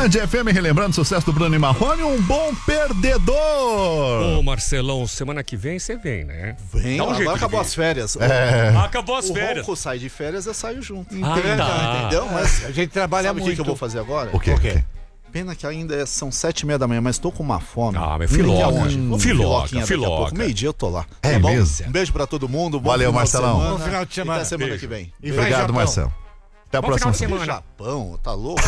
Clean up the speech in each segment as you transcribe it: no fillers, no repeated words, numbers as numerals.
Band FM, relembrando o sucesso do Bruno e Marrone, um bom perdedor. Ô, Marcelão, semana que vem você vem, né? Vem, agora acabou as férias. Acabou as férias. O Ronco sai de férias, eu saio junto. Entendeu? Mas a gente trabalha sabe muito. O que eu vou fazer agora? O quê? Pena que ainda são 7h30 da manhã, mas tô com uma fome. Mas filoca. Filoquinha daqui a pouco. Meio-dia eu tô lá. É bom? mesmo? Um beijo pra todo mundo. Valeu, Marcelão. Bom final de semana. Até semana que vem. Obrigado, Marcelo. Até a próxima semana. Japão, tá louco?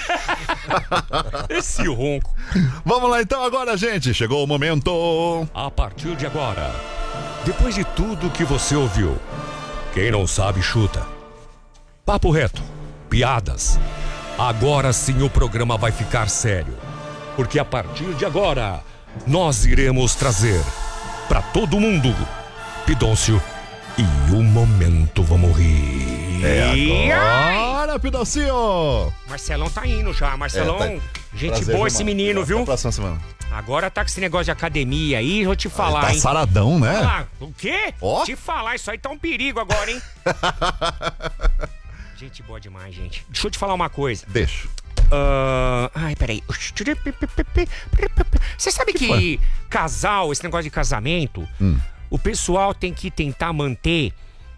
Esse ronco. Vamos lá então agora, gente. Chegou o momento. A partir de agora, depois de tudo que você ouviu, quem não sabe chuta. Papo reto, piadas. Agora sim o programa vai ficar sério. Porque a partir de agora, nós iremos trazer pra todo mundo Pidoncio e o momento vamos rir. Agora, Pidoncio. Marcelão tá indo já. Marcelão, gente Prazer, boa esse irmão. menino, viu? Até a próxima semana. Agora tá com esse negócio de academia aí, vou te falar, Tá hein? saradão, né? Ah, o quê? Ó. Te falar, isso aí tá um perigo agora, hein? Gente boa demais, gente. Deixa eu te falar uma coisa. Deixa. Ai, peraí. Você sabe que casal, esse negócio de casamento, o pessoal tem que tentar manter,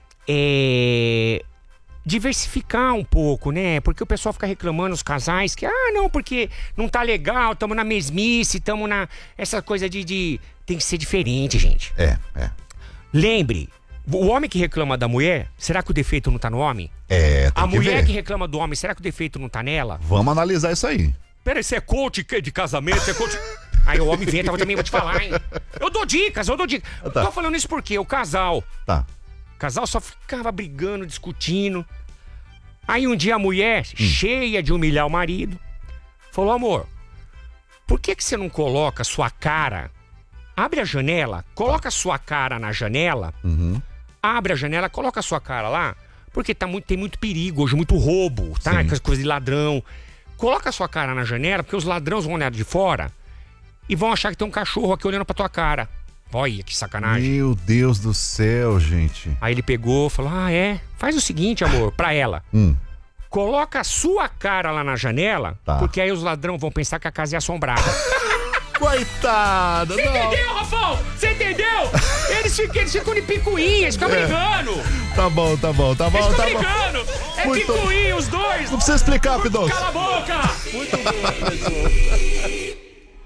diversificar um pouco, né? Porque o pessoal fica reclamando, os casais, que, não, porque não tá legal, tamo na mesmice, tamo na... Essa coisa de tem que ser diferente, gente. É. Lembre, o homem que reclama da mulher, será que o defeito não tá no homem? Tem A que mulher ver. que reclama do homem, será que o defeito não tá nela? Vamos analisar isso aí. Peraí, você é coach de casamento? Você é coach... Aí o homem inventa, eu também vou te falar, hein? Eu dou dicas. Tá. Tô falando isso porque o casal só ficava brigando, discutindo. Aí um dia a mulher, cheia de humilhar o marido, falou: amor, por que você não coloca a sua cara? Abre a janela, coloca a sua cara na janela, abre a janela, coloca a sua cara lá, porque tem muito perigo hoje, muito roubo, tá? Sim. Aquelas coisas de ladrão. Coloca a sua cara na janela, porque os ladrões vão olhar de fora e vão achar que tem um cachorro aqui olhando pra tua cara. Olha que sacanagem. Meu Deus do céu, gente. Aí ele pegou, falou: faz o seguinte, amor, pra ela. Coloca a sua cara lá na janela, porque aí os ladrões vão pensar que a casa é assombrada. Coitada. Você entendeu, Rafão? Você entendeu? Eles ficam de picuinha, eles ficam brigando. Tá bom. Eles ficam Tá brigando. É Muito- picuinha os dois. Não precisa explicar, Pidoncio. Cala a boca. Muito bom, pessoal.